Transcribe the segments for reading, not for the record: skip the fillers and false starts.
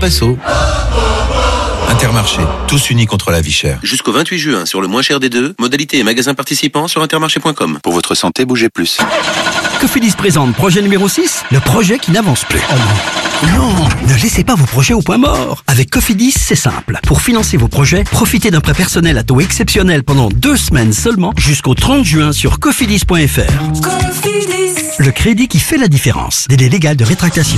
Expresso. Intermarché, tous unis contre la vie chère. Jusqu'au 28 juin, sur le moins cher des deux, modalités et magasins participants sur intermarché.com. Pour votre santé, bougez plus. Cofidis présente projet numéro 6, le projet qui n'avance plus. Oh non. Non, ne laissez pas vos projets au point mort. Avec Cofidis, c'est simple. Pour financer vos projets, profitez d'un prêt personnel à taux exceptionnel pendant 2 semaines seulement jusqu'au 30 juin sur cofidis.fr. Cofidis. Le crédit qui fait la différence. Délai légal de rétractation.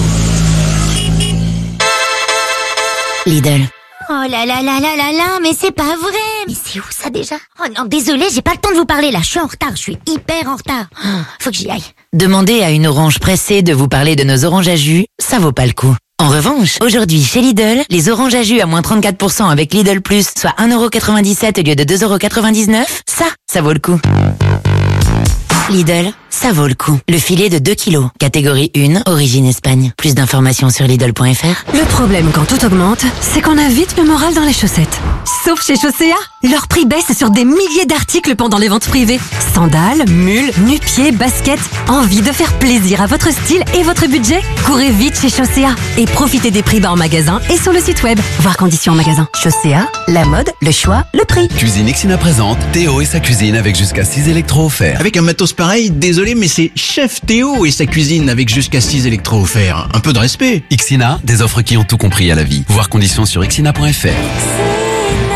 Lidl. Oh là là là là là là, mais c'est pas vrai. Mais c'est où ça déjà? Oh non, désolé, j'ai pas le temps de vous parler là, je suis en retard, je suis hyper en retard. Oh, faut que j'y aille. Demandez à une orange pressée de vous parler de nos oranges à jus, ça vaut pas le coup. En revanche, aujourd'hui chez Lidl, les oranges à jus à moins 34% avec Lidl Plus, soit 1,97€ au lieu de 2,99€, ça vaut le coup. Lidl, ça vaut le coup. Le filet de 2 kilos, catégorie 1, origine Espagne. Plus d'informations sur Lidl.fr. Le problème quand tout augmente, c'est qu'on a vite le moral dans les chaussettes. Sauf chez Chaussea, leur prix baisse sur des milliers d'articles pendant les ventes privées. Sandales, mules, nu-pieds, baskets. Envie de faire plaisir à votre style et votre budget? Courez vite chez Chaussea et profitez des prix bas en magasin et sur le site web. Voir conditions en magasin. Chaussea, la mode, le choix, le prix. Cuisine Ixina présente Théo et sa cuisine avec jusqu'à 6 électros offerts. Avec un matos pareil, désolé, mais c'est Chef Théo et sa cuisine avec jusqu'à 6 électros offerts. Un peu de respect. Ixina, des offres qui ont tout compris à la vie. Voir conditions sur ixina.fr.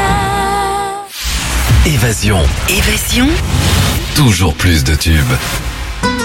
Évasion. Évasion. Toujours plus de tubes.